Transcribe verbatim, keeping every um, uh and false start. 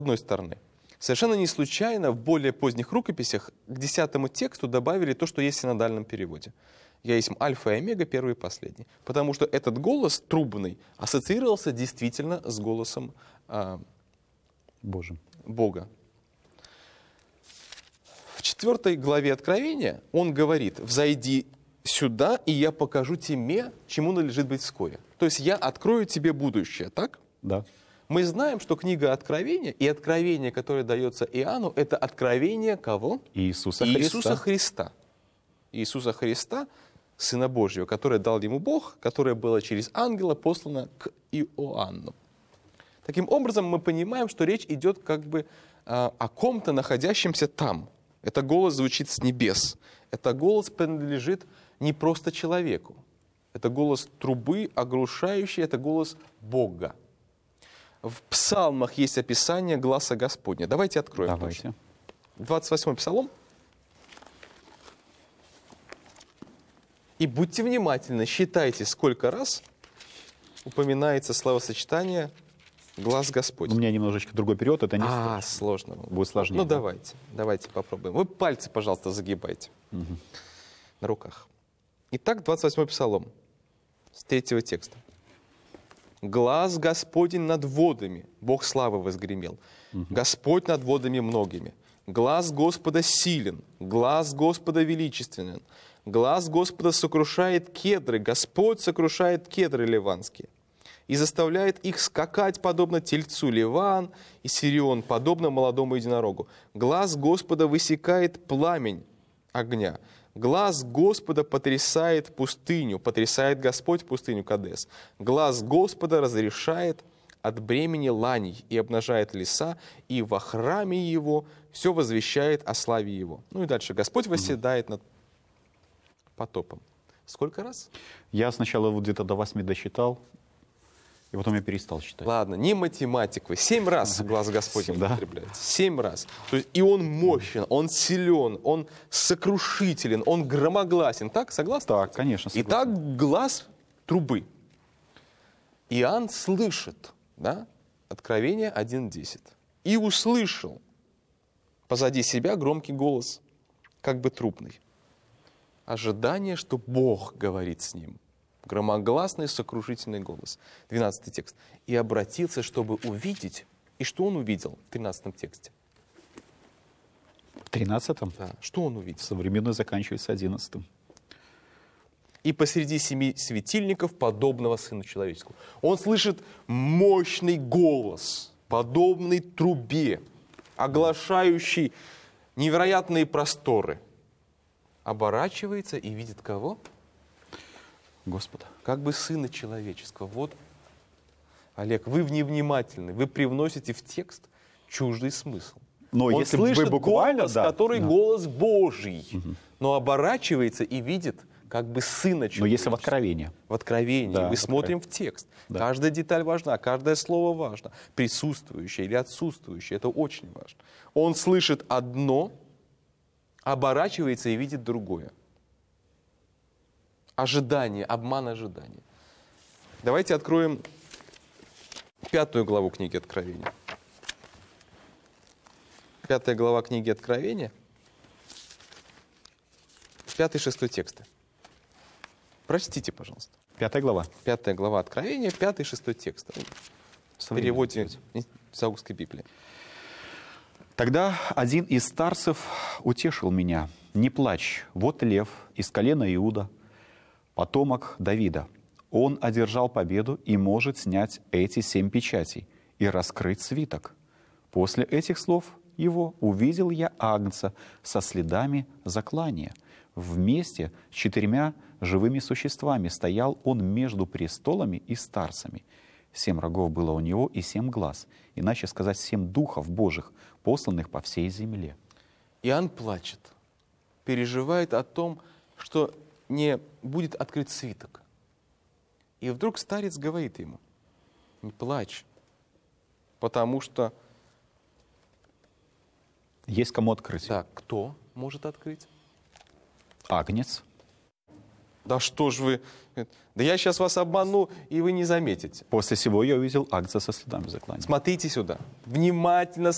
одной стороны. Совершенно не случайно в более поздних рукописях к десятому тексту добавили то, что есть в синодальном переводе. «Я есть альфа и омега, первый и последний». Потому что этот голос трубный ассоциировался действительно с голосом а, Божьим. Бога. В четвертой главе Откровения он говорит: «Взойди сюда, и я покажу тебе, чему надлежит быть вскоре». То есть я открою тебе будущее, так? Да. Мы знаем, что книга Откровения и откровение, которое дается Иоанну, это откровение кого? Иисуса Христа. Иисуса Христа. Иисуса Христа, Сына Божьего, которое дал ему Бог, которое было через ангела послано к Иоанну. Таким образом, мы понимаем, что речь идет как бы а, о ком-то, находящемся там. Это голос звучит с небес. Это голос принадлежит не просто человеку. Это голос трубы, оглушающий, это голос Бога. В псалмах есть описание гласа Господня. Давайте откроем. Давайте. Тоже. двадцать восьмой псалом. И будьте внимательны, считайте, сколько раз упоминается словосочетание «глас Господень». У меня немножечко другой период, это не А, сложно. будет сложнее. Ну, да? давайте, давайте попробуем. Вы пальцы, пожалуйста, загибайте Угу. на руках. Итак, двадцать восьмой псалом, с третьего текста. «Глас Господень над водами, Бог славы возгремел. Угу. Господь над водами многими. Глас Господа силен, глас Господа величественен. Глас Господа сокрушает кедры, Господь сокрушает кедры ливанские. И заставляет их скакать, подобно тельцу Ливан, и Сирион, подобно молодому единорогу. Глас Господа высекает пламень огня. Глас Господа потрясает пустыню, потрясает Господь пустыню Кадес. Глас Господа разрешает от бремени ланей и обнажает леса, и во храме Его все возвещает о славе Его». Ну и дальше. «Господь восседает над потопом». Сколько раз? Я сначала вот где-то до восьми досчитал, и потом я перестал считать. Ладно, не математик вы. Семь раз глаз Господень Да. употребляется. Семь раз. То есть и он мощен, он силен, он сокрушителен, он громогласен. Так, согласны? Так, конечно. согласен. Итак, глаз трубы. Иоанн слышит, да? Откровение один десять. «И услышал позади себя громкий голос, как бы трубный. Ожидание, что Бог говорит с ним. Громогласный, сокрушительный голос». двенадцатый текст. «И обратился, чтобы увидеть». И что он увидел в тринадцатом тексте? В тринадцатом? Да. Что он увидел? Современный заканчивается одиннадцатым. «И посреди семи светильников, подобного Сыну Человеческому». Он слышит мощный голос, подобный трубе, оглашающий невероятные просторы. Оборачивается и видит кого? Господа. Как бы Сына Человеческого. Вот, Олег, вы невнимательны, вы привносите в текст чуждый смысл. Но Он если бы слышит вы буквально, голос, да, который да. голос Божий, Угу. но оборачивается и видит как бы Сына Человеческого. Но если в Откровении. В Откровении. Да, Мы в смотрим в текст. Да. Каждая деталь важна, каждое слово важно. Присутствующее или отсутствующее. Это очень важно. Он слышит одно, оборачивается и видит другое. Ожидание, обман ожидания. Давайте откроем пятую главу книги Откровения. Пятая глава книги Откровения. Пятый, шестой тексты. Прочтите, пожалуйста. Пятая глава. Пятая глава Откровения, пятый, шестой текст. В переводе Саукской Библии. «Тогда один из старцев утешил меня. Не плачь, вот лев из колена Иуда, потомок Давида. Он одержал победу и может снять эти семь печатей и раскрыть свиток. После этих слов его увидел я агнца со следами заклания. Вместе с четырьмя живыми существами стоял он между престолами и старцами. Семь рогов было у него и семь глаз, иначе сказать, семь духов Божьих, посланных по всей земле». Иоанн плачет, переживает о том, что не будет открыт свиток. И вдруг старец говорит ему: не плачь, потому что... Есть кому открыть. Да, кто может открыть? Агнец. Да что ж вы... Да я сейчас вас обману, и вы не заметите. После сего я увидел агнца со следами заклания. Смотрите сюда. Внимательно